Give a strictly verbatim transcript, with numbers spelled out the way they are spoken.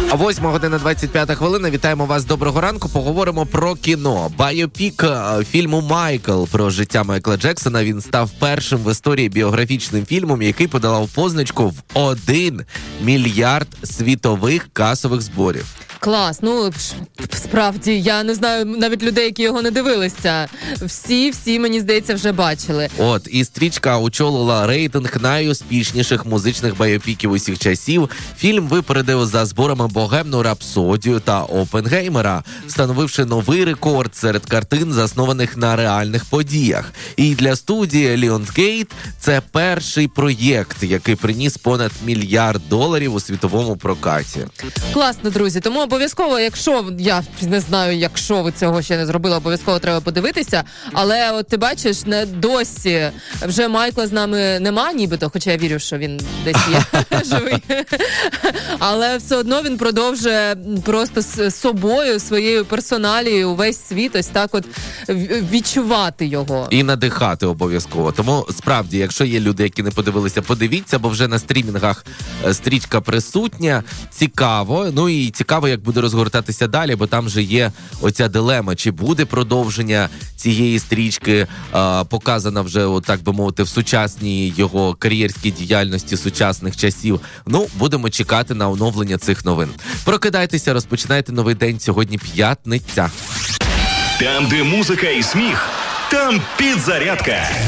Восьма година двадцять п'ята хвилина. Вітаємо вас. Доброго ранку. Поговоримо про кіно. Байопік фільму «Майкл» про життя Майкла Джексона. Він став першим в історії біографічним фільмом, який подолав позначку в один мільярд світових касових зборів. Клас, ну справді, я не знаю навіть людей, які його не дивилися. Всі, всі, мені здається, вже бачили. От, і стрічка очолила рейтинг найуспішніших музичних байопіків усіх часів. Фільм випередив за зборами «Богемну рапсодію» та «Опенгеймера», встановивши новий рекорд серед картин, заснованих на реальних подіях. І для студії Lionsgate це перший проєкт, який приніс понад мільярд доларів у світовому прокаті. Класно, друзі. Тому обов'язково, якщо, я не знаю, якщо ви цього ще не зробили, обов'язково треба подивитися. Але от ти бачиш, не досі вже Майкла з нами нема нібито, хоча я вірю, що він десь є живий. Але все одно він продовжує просто з собою, своєю персоналією увесь світ ось так от відчувати його. І надихати обов'язково. Тому справді, якщо є люди, які не подивилися, подивіться, бо вже на стрімінгах стрічка присутня. Цікаво. Ну і цікаво, як буде розгортатися далі, бо там же є оця дилема, чи буде продовження цієї стрічки, а, показана вже, от, так би мовити, в сучасній його кар'єрській діяльності сучасних часів. Ну, будемо чекати на оновлення цих новин. Прокидайтеся, розпочинайте новий день. Сьогодні п'ятниця. Там, де музика і сміх, там підзарядка.